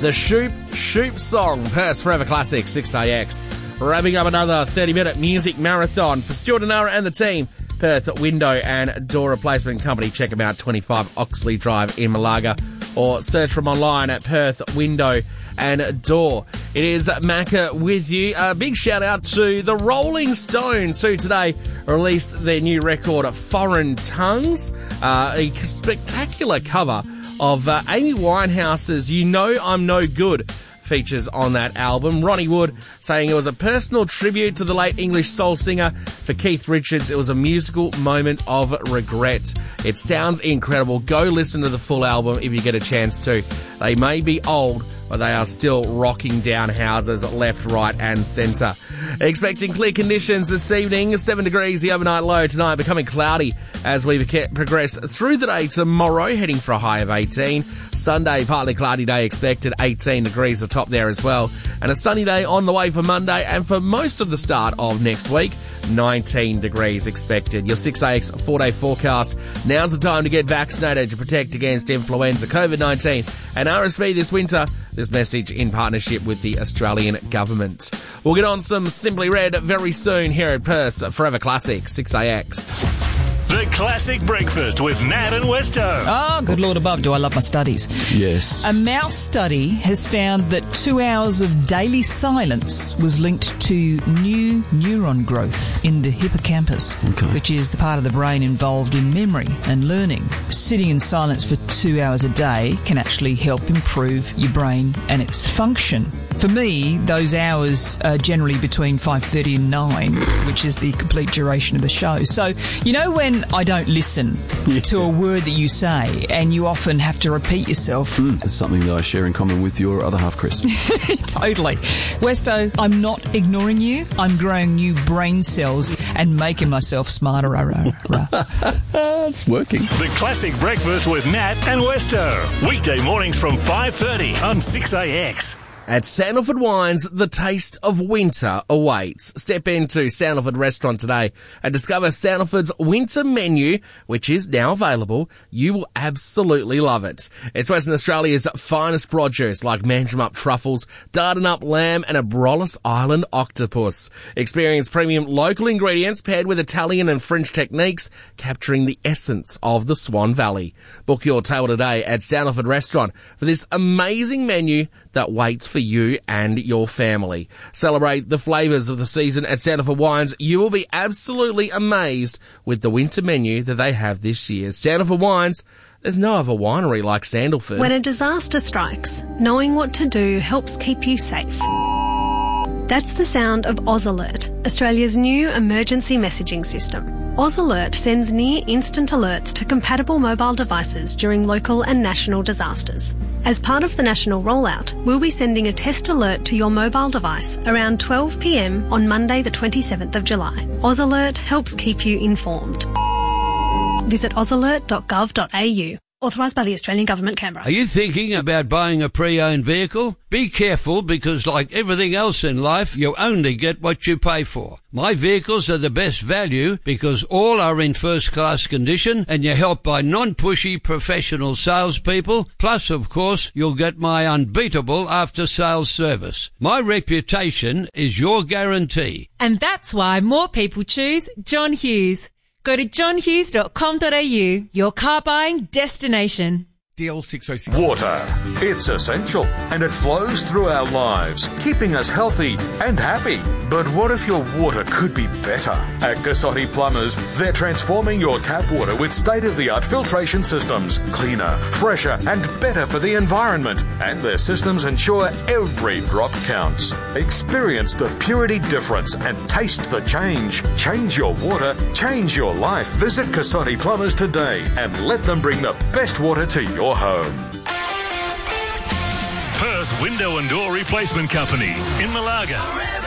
The Shoop Song, Perth's Forever Classic, 6AX. Wrapping up another 30-minute music marathon for Stuart and Nara and the team. Perth Window and Door Replacement Company. Check them out, 25 Oxley Drive in Malaga, or search them online at Perth Window and Door. It is Macca with you. A big shout out to the Rolling Stones, who today released their new record, Foreign Tongues, a spectacular cover of Amy Winehouse's You Know I'm No Good features on that album. Ronnie Wood saying it was a personal tribute to the late English soul singer. For Keith Richards, it was a musical moment of regret. It sounds incredible. Go listen to the full album if you get a chance to. They may be old, but they are still rocking down houses left, right and centre. Expecting clear conditions this evening, 7 degrees the overnight low tonight, becoming cloudy as we progress through the day tomorrow, heading for a high of 18. Sunday, partly cloudy day expected, 18 degrees the top there as well. And a sunny day on the way for Monday, and for most of the start of next week, 19 degrees expected. Your 6AX 4-day forecast. Now's the time to get vaccinated to protect against influenza, COVID-19 and RSV this winter. This message in partnership with the Australian government. We'll get on some Simply Red very soon here at Perth's Forever Classic, 6AX. The Classic Breakfast with Nat and Westo. Oh, good Lord above, do I love my studies. Yes. A mouse study has found that 2 hours of daily silence was linked to new neuron growth in the hippocampus, which is the part of the brain involved in memory and learning. Sitting in silence for 2 hours a day can actually help improve your brain and its function. For me, those hours are generally between 5:30 and 9, which is the complete duration of the show. So, you know when I don't listen to a word that you say and you often have to repeat yourself? It's something that I share in common with your other half, Chris. Totally. Westo, I'm not ignoring you. I'm growing new brain cells and making myself smarter. It's working. The Classic Breakfast with Nat and Westo. Weekday mornings from 5:30 on 6AX. At Sandalford Wines, the taste of winter awaits. Step into Sandalford Restaurant today and discover Sandalford's winter menu, which is now available. You will absolutely love it. It's Western Australia's finest produce, like Mandurah truffles, Dardanup lamb and a Brollis Island octopus. Experience premium local ingredients paired with Italian and French techniques, capturing the essence of the Swan Valley. Book your table today at Sandalford Restaurant for this amazing menu that waits for you and your family. Celebrate the flavours of the season at Sandalford Wines. You will be absolutely amazed with the winter menu that they have this year. Sandalford Wines, there's no other winery like Sandalford. When a disaster strikes, knowing what to do helps keep you safe. That's the sound of Oz Alert, Australia's new emergency messaging system. Oz Alert sends near-instant alerts to compatible mobile devices during local and national disasters. As part of the national rollout, we'll be sending a test alert to your mobile device around 12 p.m. on Monday the 27th of July. Oz Alert helps keep you informed. Visit ozalert.gov.au. Authorised by the Australian Government, Canberra. Are you thinking about buying a pre-owned vehicle? Be careful, because like everything else in life, you only get what you pay for. My vehicles are the best value because all are in first-class condition and you're helped by non-pushy professional salespeople. Plus, of course, you'll get my unbeatable after-sales service. My reputation is your guarantee. And that's why more people choose John Hughes. Go to johnhughes.com.au, your car buying destination. DL606. Water. It's essential and it flows through our lives, keeping us healthy and happy. But what if your water could be better? At Cassotti Plumbers, they're transforming your tap water with state-of-the-art filtration systems. Cleaner, fresher and better for the environment. And their systems ensure every drop counts. Experience the purity difference and taste the change. Change your water, change your life. Visit Cassotti Plumbers today and let them bring the best water to your home. Perth Window and Door Replacement Company in Malaga.